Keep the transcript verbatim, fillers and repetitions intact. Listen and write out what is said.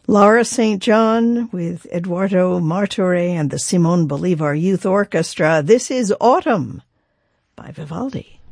Laura Saint John with Eduardo Martorell and the Simon Bolivar Youth Orchestra. This is Autumn by Vivaldi.